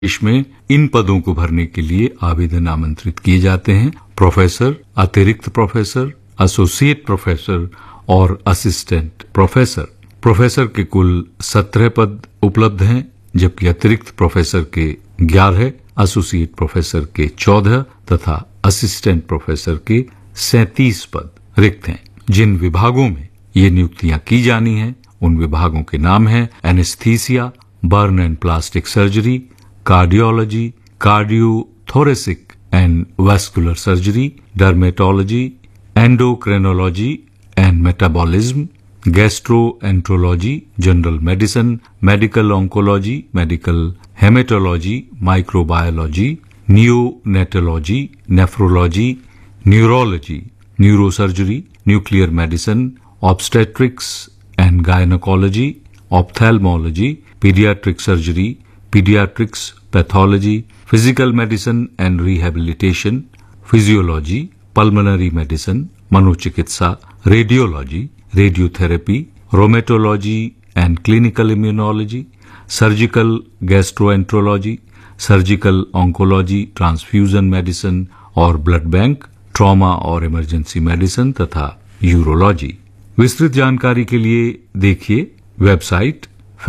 इसमें इन पदों को भरने के लिए आवेदन आमंत्रित किए जाते हैं। प्रोफेसर, अतिरिक्त प्रोफेसर, एसोसिएट प्रोफेसर और असिस्टेंट प्रोफेसर। प्रोफेसर के कुल 17 पद उपलब्ध हैं, जबकि अतिरिक्त प्रोफेसर के 11, एसोसिएट प्रोफेसर के 14 तथा असिस्टेंट प्रोफेसर के 37 पद रिक्त हैं। जिन विभागों में ये नियुक्तियां की जानी हैं, उन विभागों के नाम हैं anaesthesia, burn and plastic surgery, cardiology, cardiothoracic and vascular surgery, dermatology, endocrinology and metabolism, gastroenterology, general medicine, medical oncology, medical haematology, microbiology, neonatology, nephrology, neurology, neurosurgery, nuclear medicine, obstetrics and gynaecology, ophthalmology, paediatric surgery, paediatrics, pathology, physical medicine and rehabilitation, physiology, pulmonary medicine, मनोचिकित्सा, radiology, radiotherapy, रोमेटोलॉजी and clinical immunology, surgical gastroenterology, surgical oncology, transfusion medicine और blood bank, trauma और emergency medicine तथा urology. विस्तृत जानकारी के लिए देखिए website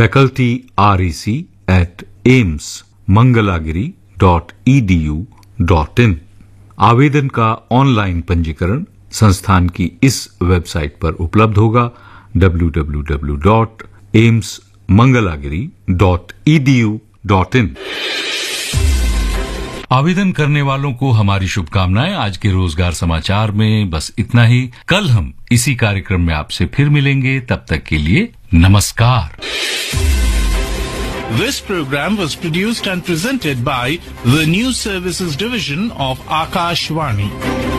facultyREC@aimsmangalagiri.edu.in। आवेदन का ऑनलाइन पंजीकरण संस्थान की इस वेबसाइट पर उपलब्ध होगा www.aimsmangalagiri.edu.in। आवेदन करने वालों को हमारी शुभकामनाएं। आज के रोजगार समाचार में बस इतना ही। कल हम इसी कार्यक्रम में आपसे फिर मिलेंगे, तब तक के लिए नमस्कार। This program was produced and presented by the News Services Division of Akashvani.